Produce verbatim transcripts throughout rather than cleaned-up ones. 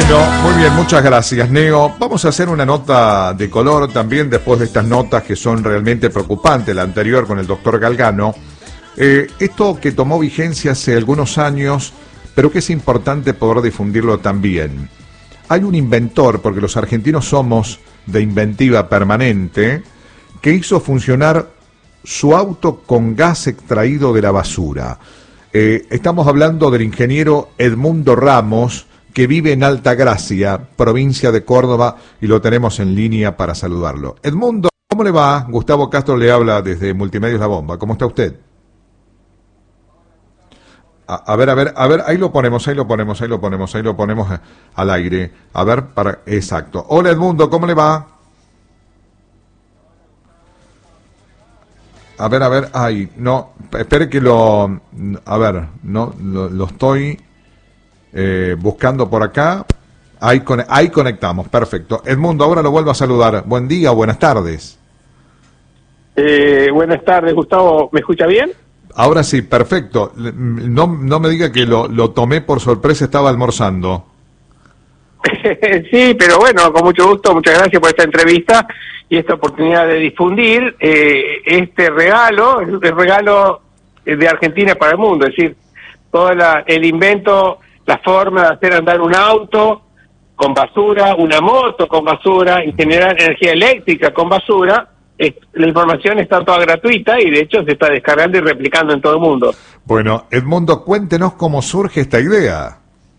Bueno, muy bien, muchas gracias, Neo. Vamos a hacer una nota de color también después de estas notas que son realmente preocupantes, la anterior con el doctor Galgano. Eh, esto que tomó vigencia hace algunos años, pero que es importante poder difundirlo también. Hay un inventor, porque los argentinos somos de inventiva permanente, que hizo funcionar su auto con gas extraído de la basura. Eh, estamos hablando del ingeniero Edmundo Ramos, que vive en Altagracia, provincia de Córdoba, y lo tenemos en línea para saludarlo. Edmundo, ¿cómo le va? Gustavo Castro le habla desde Multimedios La Bomba. ¿Cómo está usted? A, a ver, a ver, a ver, ahí lo ponemos, ahí lo ponemos, ahí lo ponemos, ahí lo ponemos al aire. A ver, para, exacto. Hola Edmundo, ¿cómo le va? A ver, a ver, ay, no, espere que lo, a ver, no, lo, lo estoy eh, buscando por acá. Ahí, con, ahí conectamos, perfecto. Edmundo, ahora lo vuelvo a saludar. Buen día, buenas tardes. Eh, buenas tardes, Gustavo, ¿me escucha bien? Ahora sí, perfecto. No, no me diga que lo, lo tomé por sorpresa, estaba almorzando. Sí, pero bueno, con mucho gusto, muchas gracias por esta entrevista y esta oportunidad de difundir eh, este regalo, el regalo de Argentina para el mundo, es decir, todo la, el invento, la forma de hacer andar un auto con basura, una moto con basura y generar energía eléctrica con basura. Eh, la información está toda gratuita y de hecho se está descargando y replicando en todo el mundo. Bueno, Edmundo, cuéntenos cómo surge esta idea.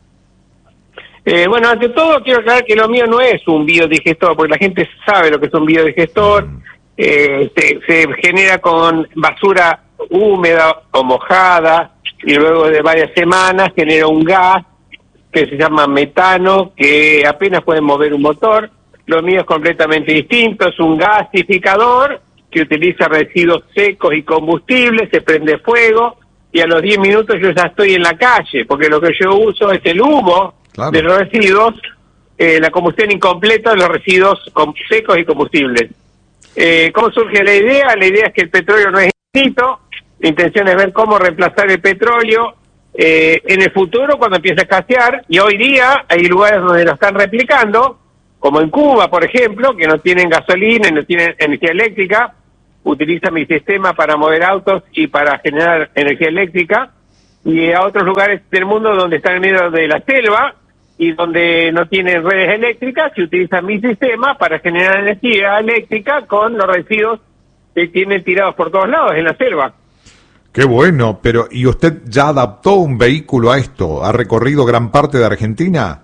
Eh, bueno, ante todo quiero aclarar que lo mío no es un biodigestor, porque la gente sabe lo que es un biodigestor. Mm. Eh, se, se genera con basura húmeda o mojada y luego de varias semanas genera un gas que se llama metano, que apenas puede mover un motor. Lo mío es completamente distinto, es un gasificador que utiliza residuos secos y combustibles, se prende fuego y a los diez minutos yo ya estoy en la calle, porque lo que yo uso es el humo. Claro. De los residuos, eh, la combustión incompleta de los residuos secos y combustibles. Eh, ¿Cómo surge la idea? La idea es que el petróleo no es infinito, la intención es ver cómo reemplazar el petróleo eh, en el futuro cuando empiece a escasear, y hoy día hay lugares donde lo están replicando, como en Cuba, por ejemplo, que no tienen gasolina, no tienen energía eléctrica, utilizan mi sistema para mover autos y para generar energía eléctrica, y a otros lugares del mundo donde están en medio de la selva, y donde no tienen redes eléctricas, se utiliza mi sistema para generar energía eléctrica con los residuos que tienen tirados por todos lados en la selva. Qué bueno, pero ¿y usted ya adaptó un vehículo a esto? ¿Ha recorrido gran parte de Argentina?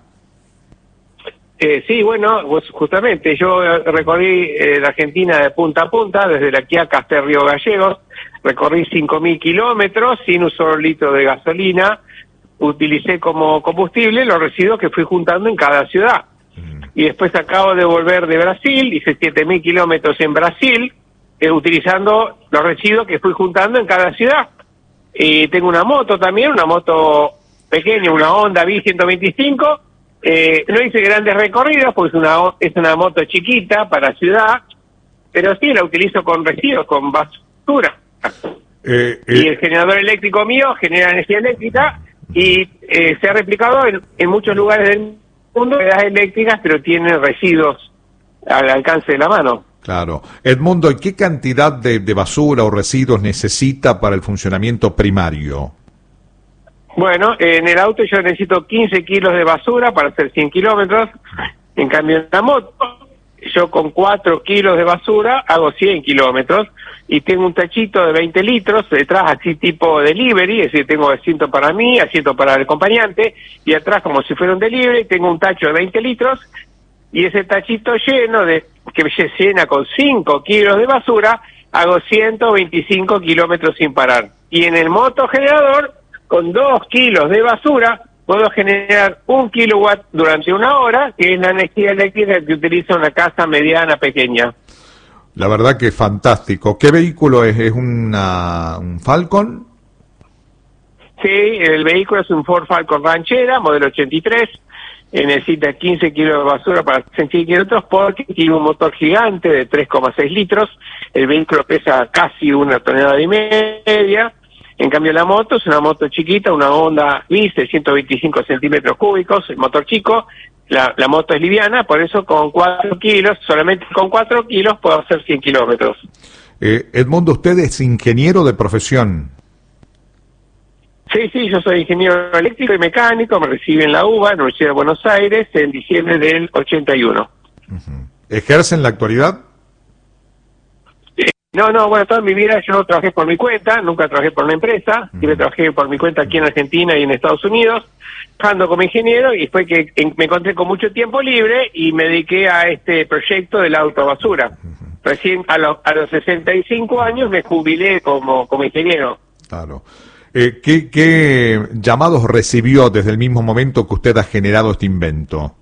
Eh, sí, bueno, pues justamente yo recorrí eh, la Argentina de punta a punta, desde La Quiaca hasta Río Gallegos, recorrí cinco mil kilómetros sin un solo litro de gasolina. Utilicé como combustible los residuos que fui juntando en cada ciudad. Mm. Y después acabo de volver de Brasil, hice siete mil kilómetros en Brasil, eh, utilizando los residuos que fui juntando en cada ciudad. Y tengo una moto también, una moto pequeña, una Honda V ciento veinticinco. Eh, no hice grandes recorridos, pues una, es una moto chiquita para ciudad, pero sí la utilizo con residuos, con basura. Eh, eh. Y el generador eléctrico mío genera energía eléctrica, y eh, se ha replicado en, en muchos lugares del mundo, unidades eléctricas, pero tienen residuos al alcance de la mano. Claro. Edmundo, ¿y qué cantidad de, de basura o residuos necesita para el funcionamiento primario? Bueno, en el auto yo necesito quince kilos de basura para hacer cien kilómetros. En cambio, en la moto, yo con cuatro kilos de basura hago cien kilómetros. Y tengo un tachito de veinte litros detrás, así tipo delivery, es decir, tengo asiento para mí, asiento para el acompañante, y atrás, como si fuera un delivery, tengo un tacho de veinte litros, y ese tachito lleno, de que se llena con cinco kilos de basura, hago ciento veinticinco kilómetros sin parar. Y en el motogenerador, con dos kilos de basura, puedo generar un kilowatt durante una hora, que es la energía eléctrica que utiliza una casa mediana pequeña. La verdad que es fantástico. ¿Qué vehículo es? ¿Es una, un Falcon? Sí, el vehículo es un Ford Falcon Ranchera, modelo ochenta y tres. Eh, necesita quince kilos de basura para cien kilómetros porque tiene un motor gigante de tres coma seis litros. El vehículo pesa casi una tonelada y media. En cambio la moto es una moto chiquita, una Honda V de ciento veinticinco centímetros cúbicos, el motor chico, la, la moto es liviana, por eso con cuatro kilos, solamente con cuatro kilos puedo hacer cien kilómetros. Eh, Edmundo, usted es ingeniero de profesión. Sí, sí, yo soy ingeniero eléctrico y mecánico, me recibí en la U B A, en la Universidad de Buenos Aires, en diciembre del ochenta y uno. Uh-huh. ¿Ejerce en la actualidad? Eh, no, no, bueno, toda mi vida yo trabajé por mi cuenta, nunca trabajé por una empresa, uh-huh. siempre trabajé por mi cuenta aquí en Argentina y en Estados Unidos, trabajando como ingeniero, y fue que en, me encontré con mucho tiempo libre y me dediqué a este proyecto de la autobasura. Uh-huh. Recién a, lo, a los sesenta y cinco años me jubilé como, como ingeniero. Claro. Eh, ¿qué, ¿Qué llamados recibió desde el mismo momento que usted ha generado este invento?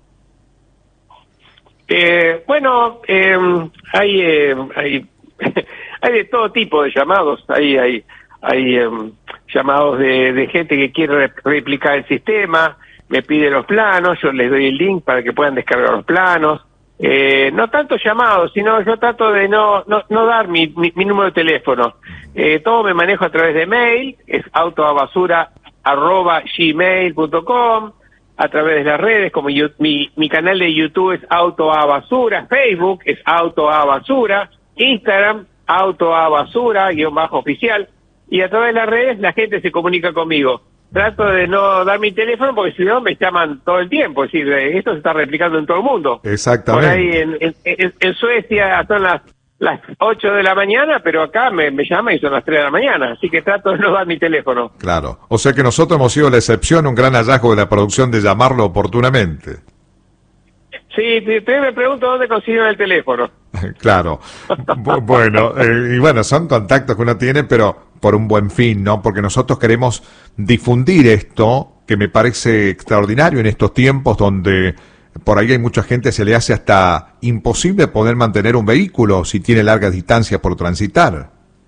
Eh, bueno, eh, hay, eh, hay, hay de todo tipo de llamados. Hay, hay, hay eh, llamados de, de gente que quiere replicar el sistema, me pide los planos, yo les doy el link para que puedan descargar los planos. Eh, no tanto llamados, sino yo trato de no no, no dar mi, mi, mi número de teléfono. Eh, todo me manejo a través de mail, es autoabasura arroba gmail punto com, a través de las redes, como yo, mi, mi canal de YouTube es autoabasura, Facebook es autoabasura, Instagram autoabasura, guión bajo oficial, y a través de las redes la gente se comunica conmigo. Trato de no dar mi teléfono porque si no me llaman todo el tiempo. Es decir, esto se está replicando en todo el mundo. Exactamente. Por ahí en, en, en, en Suecia son las las ocho de la mañana, pero acá me, me llaman y son las tres de la mañana. Así que trato de no dar mi teléfono. Claro. O sea que nosotros hemos sido la excepción, un gran hallazgo de la producción de llamarlo oportunamente. Sí, usted me pregunta dónde consiguen el teléfono. Claro. Bueno, eh, y bueno, son contactos que uno tiene, pero por un buen fin, ¿no? Porque nosotros queremos difundir esto, que me parece extraordinario en estos tiempos donde por ahí hay mucha gente, se le hace hasta imposible poder mantener un vehículo si tiene largas distancias por transitar.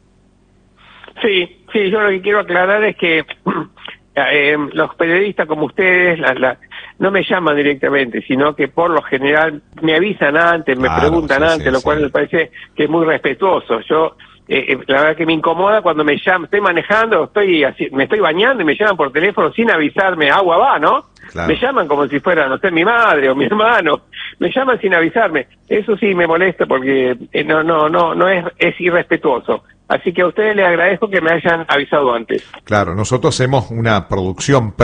Sí, sí, yo lo que quiero aclarar es que eh, los periodistas como ustedes la, la, no me llaman directamente, sino que por lo general me avisan antes, me claro, preguntan sí, antes, sí, lo cual sí. me parece que es muy respetuoso. Yo Eh, la verdad que me incomoda cuando me llaman, estoy manejando, estoy así, me estoy bañando y me llaman por teléfono sin avisarme, agua va, ¿no? Claro. Me llaman como si fuera, no sé, mi madre o mi hermano, me llaman sin avisarme. Eso sí me molesta porque eh, no, no, no, no es, es irrespetuoso. Así que a ustedes les agradezco que me hayan avisado antes. Claro, nosotros hacemos una producción